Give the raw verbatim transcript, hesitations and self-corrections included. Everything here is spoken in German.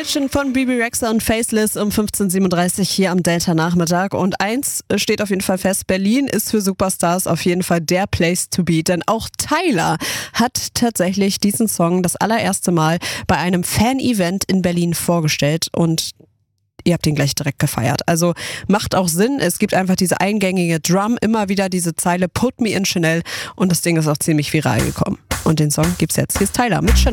Imagine von Bebe Rexha und Faceless um fünfzehn Uhr siebenunddreißig hier am Delta-Nachmittag. Und eins steht auf jeden Fall fest, Berlin ist für Superstars auf jeden Fall der Place to be. Denn auch Tyler hat tatsächlich diesen Song das allererste Mal bei einem Fan-Event in Berlin vorgestellt und ihr habt ihn gleich direkt gefeiert. Also macht auch Sinn. Es gibt einfach diese eingängige Drum, immer wieder diese Zeile Put Me in Chanel und das Ding ist auch ziemlich viral gekommen. Und den Song gibt's jetzt. Hier ist Tyler mit Chanel.